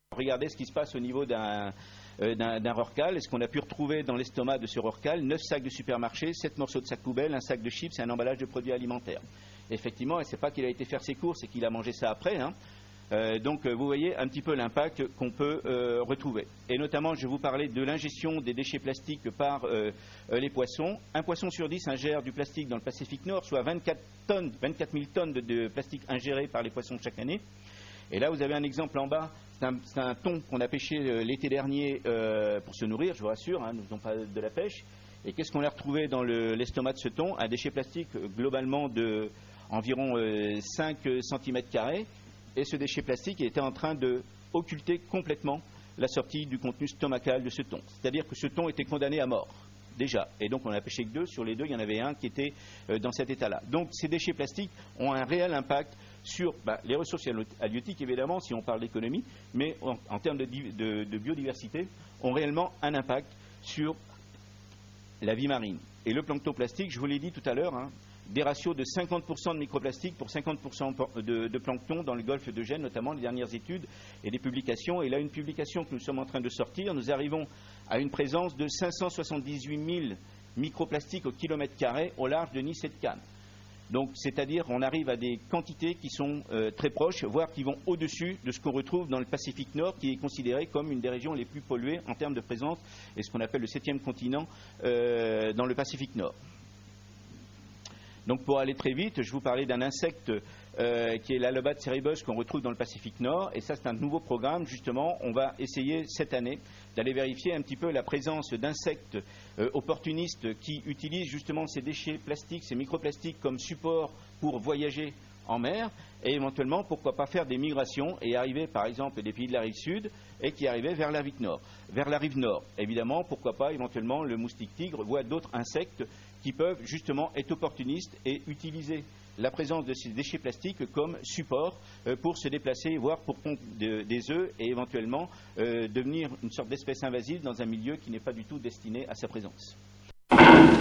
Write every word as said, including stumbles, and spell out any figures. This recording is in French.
Regardez ce qui se passe au niveau d'un euh, d'un, d'un rorqual. Et ce qu'on a pu retrouver dans l'estomac de ce rorqual, neuf sacs de supermarché, sept morceaux de sac poubelle, un sac de chips et un emballage de produits alimentaires. Effectivement, et c'est pas qu'il a été faire ses courses et qu'il a mangé ça après, hein. Euh, donc euh, vous voyez un petit peu l'impact qu'on peut euh, retrouver. Et notamment, je vais vous parler de l'ingestion des déchets plastiques par euh, euh, les poissons. Un poisson sur dix ingère du plastique dans le Pacifique Nord, soit vingt-quatre tonnes, vingt-quatre mille tonnes de, de plastique ingéré par les poissons chaque année. Et là, vous avez un exemple en bas, c'est un, c'est un thon qu'on a pêché euh, l'été dernier euh, pour se nourrir, je vous rassure, hein, nous ne faisons pas de la pêche. Et qu'est-ce qu'on a retrouvé dans le, l'estomac de ce thon? Un déchet plastique euh, globalement de environ euh, cinq centimètres carrés. Et ce déchet plastique était en train de occulter complètement la sortie du contenu stomacal de ce thon. C'est-à-dire que ce thon était condamné à mort, déjà. Et donc on n'a pêché que deux. Sur les deux, il y en avait un qui était euh, dans cet état-là. Donc ces déchets plastiques ont un réel impact sur bah, les ressources halieutiques, évidemment, si on parle d'économie, mais en, en termes de, de, de biodiversité, ont réellement un impact sur la vie marine. Et le plancton plastique, je vous l'ai dit tout à l'heure, hein, des ratios de cinquante pour cent de microplastique pour cinquante pour cent de, de plancton dans le golfe de Gênes, notamment les dernières études et des publications. Et là, une publication que nous sommes en train de sortir, nous arrivons à une présence de cinq cent soixante-dix-huit mille microplastiques au kilomètre carré au large de Nice et de Cannes. Donc, c'est-à-dire on arrive à des quantités qui sont euh, très proches, voire qui vont au-dessus de ce qu'on retrouve dans le Pacifique Nord, qui est considéré comme une des régions les plus polluées en termes de présence, et ce qu'on appelle le septième continent euh, dans le Pacifique Nord. Donc pour aller très vite, je vous parlais d'un insecte euh, qui est l'Alobate ceribus qu'on retrouve dans le Pacifique Nord. Et ça, c'est un nouveau programme. Justement, on va essayer cette année d'aller vérifier un petit peu la présence d'insectes euh, opportunistes qui utilisent justement ces déchets plastiques, ces microplastiques comme support pour voyager en mer. Et éventuellement, pourquoi pas faire des migrations et arriver par exemple des pays de la rive sud et qui arrivaient vers la rive nord. Vers la rive nord, évidemment, pourquoi pas éventuellement le moustique tigre, voire d'autres insectes qui peuvent justement être opportunistes et utiliser la présence de ces déchets plastiques comme support euh, pour se déplacer, voire pour pondre de, des œufs et éventuellement euh, devenir une sorte d'espèce invasive dans un milieu qui n'est pas du tout destiné à sa présence.